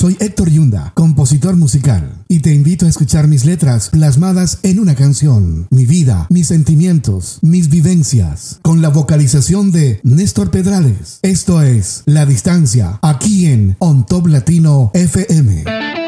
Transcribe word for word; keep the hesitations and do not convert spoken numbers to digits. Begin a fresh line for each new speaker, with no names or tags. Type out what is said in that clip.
Soy Héctor Yunda, compositor musical, y te invito a escuchar mis letras plasmadas en una canción, mi vida, mis sentimientos, mis vivencias, con la vocalización de Néstor Pedrales. Esto es La Distancia, aquí en On Top Latino F M.